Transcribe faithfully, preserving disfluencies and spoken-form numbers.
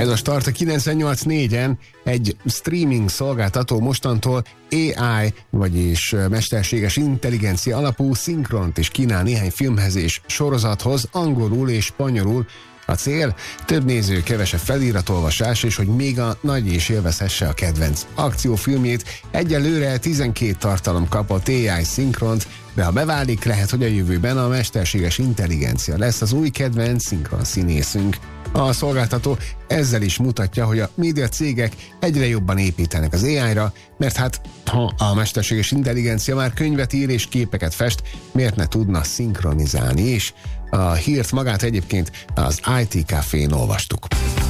Ez a start a kilencvennyolc négyen. Egy streaming szolgáltató mostantól á i, vagyis mesterséges intelligencia alapú szinkront is kínál néhány filmhez és sorozathoz, angolul és spanyolul. A cél? Több néző, kevesebb feliratolvasás, és hogy még a nagy is élvezhesse a kedvenc akciófilmjét. Egyelőre tizenkét tartalom kapott á i szinkront, de ha beválik, lehet, hogy a jövőben a mesterséges intelligencia lesz az új kedvenc szinkron színészünk. A szolgáltató ezzel is mutatja, hogy a média cégek egyre jobban építenek az á i-ra, mert hát ha a mesterséges intelligencia már könyvet ír és képeket fest, miért ne tudna szinkronizálni is? A hírt magát egyébként az i té Cafén olvastuk.